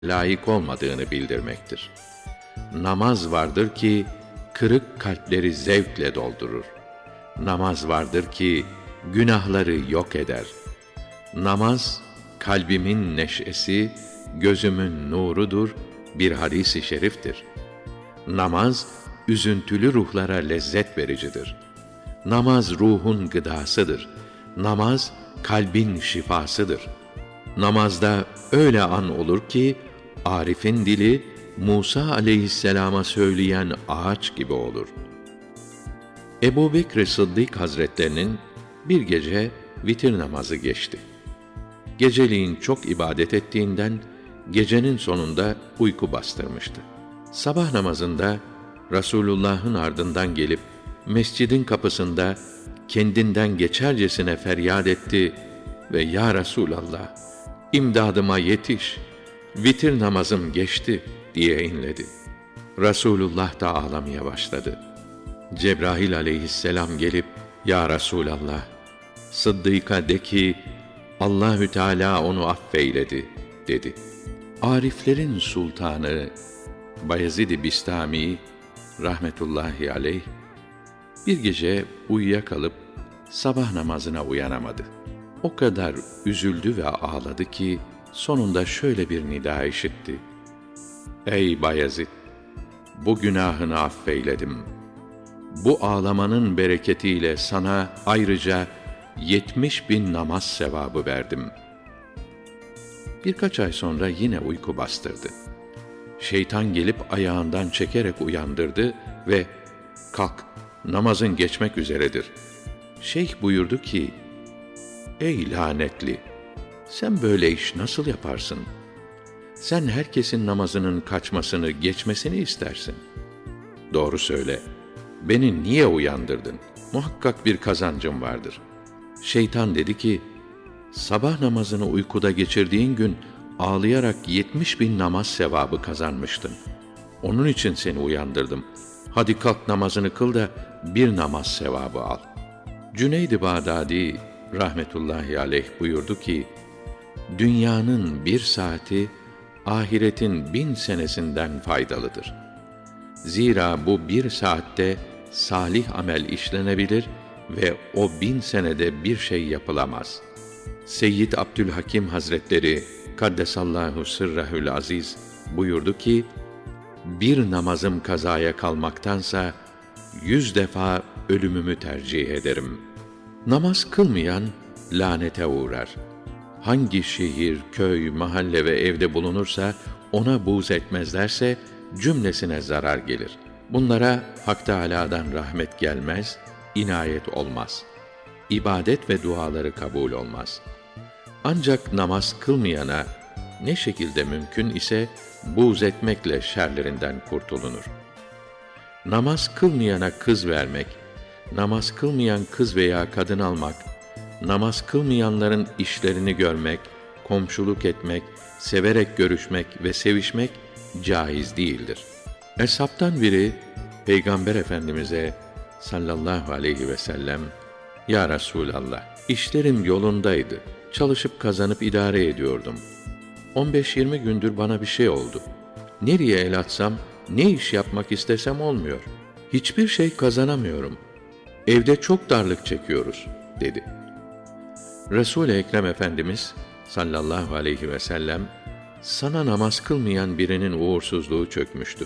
layık olmadığını bildirmektir. Namaz vardır ki, kırık kalpleri zevkle doldurur. Namaz vardır ki, günahları yok eder. Namaz, kalbimin neşesi, gözümün nurudur, bir hadis-i şeriftir. Namaz, üzüntülü ruhlara lezzet vericidir. Namaz ruhun gıdasıdır. Namaz, kalbin şifasıdır. Namazda öyle an olur ki, Arif'in dili, Musa aleyhisselama söyleyen ağaç gibi olur. Ebu Bekr Sıddık Hazretlerinin bir gece vitir namazı geçti. Geceliğin çok ibadet ettiğinden, gecenin sonunda uyku bastırmıştı. Sabah namazında, Resulullah'ın ardından gelip, mescidin kapısında, kendinden geçercesine feryat etti ve "Ya Resulallah, imdadıma yetiş, vitir namazım geçti" diye inledi. Resulullah da ağlamaya başladı. Cebrail aleyhisselam gelip, "Ya Resulallah, Sıddık'a de ki, Allahü Teâlâ onu affeyledi" dedi. Ariflerin sultanı Bayezid-i Bistami rahmetullahi aleyh bir gece uyuyakalıp sabah namazına uyanamadı. O kadar üzüldü ve ağladı ki sonunda şöyle bir nida işitti: "Ey Bayezid, bu günahını affeyledim. Bu ağlamanın bereketiyle sana ayrıca 70.000 namaz sevabı verdim." Birkaç ay sonra yine uyku bastırdı. Şeytan gelip ayağından çekerek uyandırdı ve "Kalk, namazın geçmek üzeredir." Şeyh buyurdu ki, "Ey lanetli! Sen böyle iş nasıl yaparsın? Sen herkesin namazının kaçmasını, geçmesini istersin. Doğru söyle, beni niye uyandırdın? Muhakkak bir kazancım vardır." Şeytan dedi ki, "Sabah namazını uykuda geçirdiğin gün ağlayarak 70.000 namaz sevabı kazanmıştın. Onun için seni uyandırdım. Hadi kalk, namazını kıl da bir namaz sevabı al." Cüneyd-i Bağdadi rahmetullahi aleyh buyurdu ki, "Dünyanın bir saati, ahiretin 1000 senesinden faydalıdır. Zira bu bir saatte salih amel işlenebilir ve o 1000 senede bir şey yapılamaz." Seyyid Abdülhakim Hazretleri Kaddesallahu sırrahül aziz buyurdu ki, "Bir namazım kazaya kalmaktansa 100 defa ölümümü tercih ederim." Namaz kılmayan lanete uğrar. Hangi şehir, köy, mahalle ve evde bulunursa ona buğz etmezlerse cümlesine zarar gelir. Bunlara Hak Teâlâ'dan rahmet gelmez, inayet olmaz. İbadet ve duaları kabul olmaz. Ancak namaz kılmayana ne şekilde mümkün ise buğz etmekle şerlerinden kurtulunur. Namaz kılmayana kız vermek, namaz kılmayan kız veya kadın almak, namaz kılmayanların işlerini görmek, komşuluk etmek, severek görüşmek ve sevişmek caiz değildir. Eshabtan biri Peygamber Efendimiz'e sallallahu aleyhi ve sellem, "Ya Resulallah, işlerim yolundaydı. Çalışıp kazanıp idare ediyordum. 15-20 gündür bana bir şey oldu. Nereye el atsam, ne iş yapmak istesem olmuyor. Hiçbir şey kazanamıyorum. Evde çok darlık çekiyoruz" dedi. Resul-i Ekrem Efendimiz sallallahu aleyhi ve sellem, "Sana namaz kılmayan birinin uğursuzluğu çökmüştür.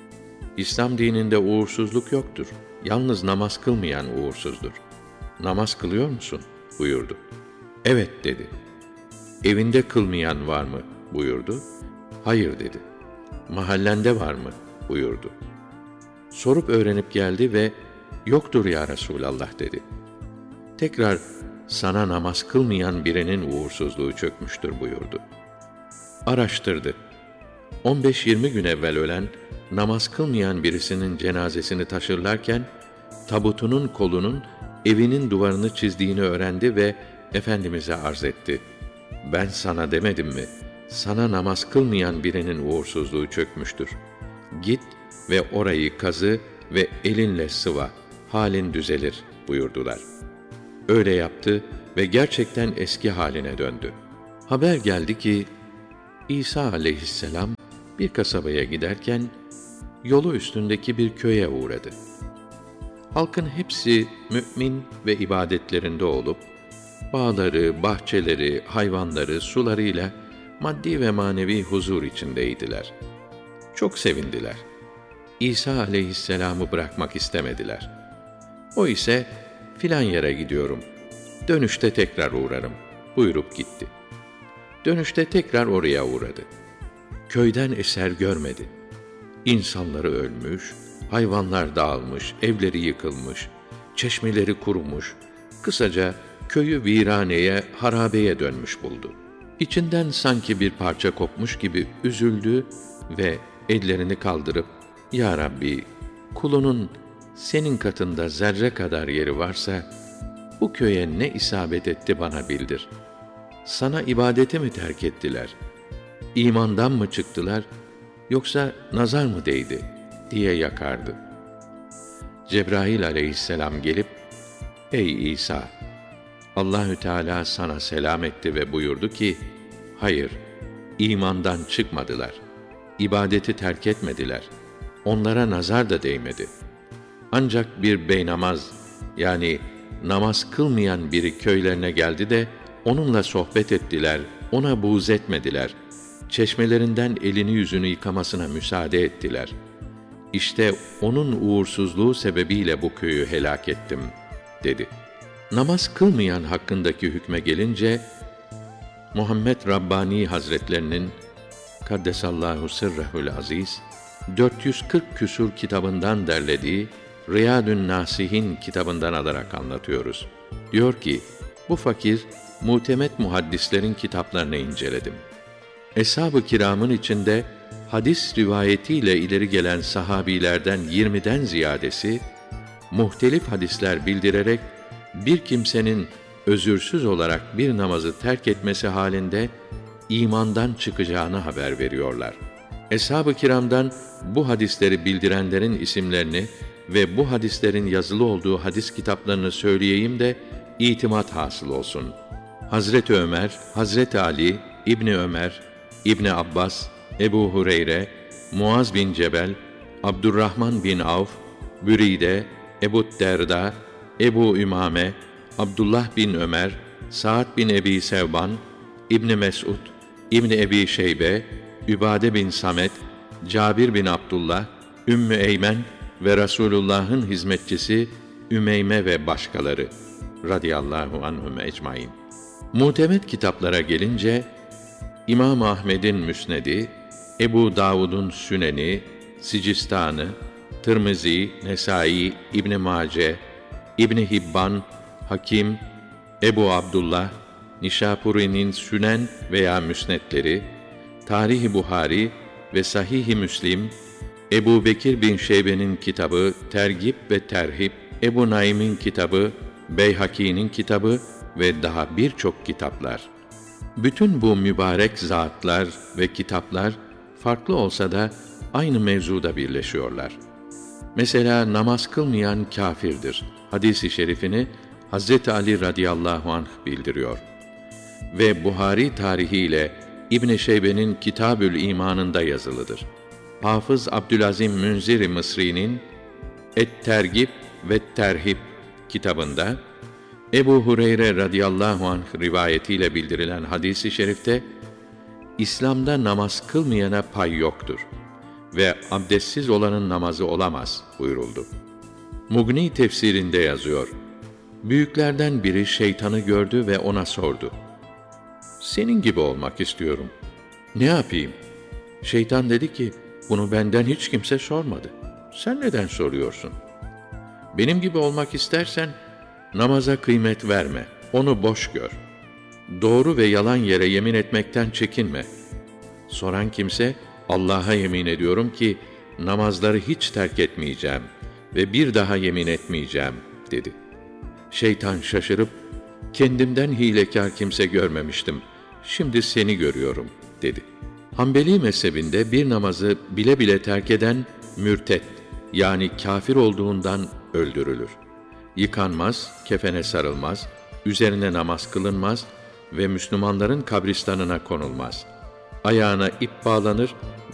İslam dininde uğursuzluk yoktur. Yalnız namaz kılmayan uğursuzdur. Namaz kılıyor musun?" buyurdu. "Evet" dedi. "Evinde kılmayan var mı?" buyurdu. "Hayır" dedi. "Mahallende var mı?" buyurdu. Sorup öğrenip geldi ve "Yoktur ya Resulallah" dedi. Tekrar "Sana namaz kılmayan birinin uğursuzluğu çökmüştür" buyurdu. Araştırdı. 15-20 gün evvel ölen, namaz kılmayan birisinin cenazesini taşırlarken, tabutunun kolunun evinin duvarını çizdiğini öğrendi ve Efendimiz'e arz etti. "Ben sana demedim mi? Sana namaz kılmayan birinin uğursuzluğu çökmüştür. Git ve orayı kazı ve elinle sıva, halin düzelir" buyurdular. Öyle yaptı ve gerçekten eski haline döndü. Haber geldi ki, İsa aleyhisselam bir kasabaya giderken yolu üstündeki bir köye uğradı. Halkın hepsi mümin ve ibadetlerinde olup, bağları, bahçeleri, hayvanları, sularıyla maddi ve manevi huzur içindeydiler. Çok sevindiler. İsa aleyhisselamı bırakmak istemediler. O ise, filan yere gidiyorum, dönüşte tekrar uğrarım buyurup gitti. Dönüşte tekrar oraya uğradı. Köyden eser görmedi. İnsanları ölmüş, hayvanlar dağılmış, evleri yıkılmış, çeşmeleri kurumuş, kısaca köyü viraneye, harabeye dönmüş buldu. İçinden sanki bir parça kopmuş gibi üzüldü ve ellerini kaldırıp, "Ya Rabbi, kulunun senin katında zerre kadar yeri varsa, bu köye ne isabet etti bana bildir. Sana ibadeti mi terk ettiler? İmandan mı çıktılar, yoksa nazar mı değdi?" diye yakardı. Cebrail aleyhisselam gelip, "Ey İsa, Allahü Teala sana selam etti ve buyurdu ki, hayır, imandan çıkmadılar, ibadeti terk etmediler, onlara nazar da değmedi. Ancak bir beynamaz, yani namaz kılmayan biri köylerine geldi de, onunla sohbet ettiler, ona buğz etmediler, çeşmelerinden elini yüzünü yıkamasına müsaade ettiler. İşte onun uğursuzluğu sebebiyle bu köyü helak ettim," dedi. Namaz kılmayan hakkındaki hükme gelince, Muhammed Rabbani Hazretlerinin Kaddesallahu sırrehul aziz 440 küsur kitabından derlediği Riyadün Nasihin kitabından alarak anlatıyoruz. Diyor ki, bu fakir mutemet muhaddislerin kitaplarını inceledim. Eshab-ı kiramın içinde hadis rivayetiyle ileri gelen sahabilerden 20'den ziyadesi, muhtelif hadisler bildirerek bir kimsenin özürsüz olarak bir namazı terk etmesi halinde imandan çıkacağını haber veriyorlar. Eshab-ı kiramdan bu hadisleri bildirenlerin isimlerini ve bu hadislerin yazılı olduğu hadis kitaplarını söyleyeyim de itimat hasıl olsun. Hazreti Ömer, Hazreti Ali, İbni Ömer, İbni Abbas, Ebu Hureyre, Muaz bin Cebel, Abdurrahman bin Avf, Büride, Ebu Derda, Ebu Ümame, Abdullah bin Ömer, Sa'd bin Ebi Sevban, İbni Mes'ud, İbni Ebi Şeybe, Übade bin Samet, Cabir bin Abdullah, Ümmü Eymen ve Resulullah'ın hizmetçisi Ümeyme ve başkaları radıyallahu anhum ecmaîn. Mutemet kitaplara gelince, İmam Ahmed'in Müsnedi, Ebu Davud'un Süneni, Sicistanı, Tirmizi, Nesai, İbn Mace, İbn Hibban, Hakim, Ebu Abdullah, Nişapuri'nin Sünen veya Müsnedleri, Tarih-i Buhari ve Sahih-i Müslim, Ebu Bekir bin Şeybe'nin kitabı Tergib ve Terhib, Ebu Naim'in kitabı, Beyhaki'nin kitabı ve daha birçok kitaplar. Bütün bu mübarek zatlar ve kitaplar farklı olsa da aynı mevzuda birleşiyorlar. Mesela namaz kılmayan kâfirdir hadis-i şerifini Hazreti Ali radıyallahu anh bildiriyor. Ve Buhari tarihiyle İbn Şeybe'nin Kitabül İman'ında yazılıdır. Hafız Abdülazim Münzir-i Mısri'nin Et-Tergib ve Terhib kitabında Ebu Hureyre radıyallahu anh rivayetiyle bildirilen hadis-i şerifte İslam'da namaz kılmayana pay yoktur ve abdestsiz olanın namazı olamaz buyuruldu. Mugni tefsirinde yazıyor. Büyüklerden biri şeytanı gördü ve ona sordu. "Senin gibi olmak istiyorum. Ne yapayım?" Şeytan dedi ki, "Bunu benden hiç kimse sormadı. Sen neden soruyorsun? Benim gibi olmak istersen namaza kıymet verme, onu boş gör. Doğru ve yalan yere yemin etmekten çekinme. Soran kimse, Allah'a yemin ediyorum ki namazları hiç terk etmeyeceğim ve bir daha yemin etmeyeceğim," dedi. Şeytan şaşırıp, "Kendimden hilekâr kimse görmemiştim, şimdi seni görüyorum," dedi. Hanbeli mezhebinde bir namazı bile bile terk eden mürtet, yani kâfir olduğundan öldürülür. Yıkanmaz, kefene sarılmaz, üzerine namaz kılınmaz ve Müslümanların kabristanına konulmaz. ayağına ip bağlanır,